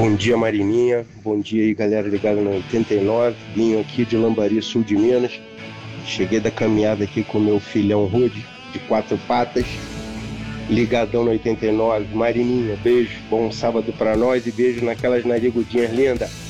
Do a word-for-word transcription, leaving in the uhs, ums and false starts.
Bom dia, Marininha. Bom dia aí, galera ligada no oitenta e nove. Vinho aqui de Lambari, sul de Minas. Cheguei da caminhada aqui com meu filhão Rude, de quatro patas. Ligadão no oitenta e nove. Marininha, beijo. Bom sábado pra nós e beijo naquelas narigudinhas lindas.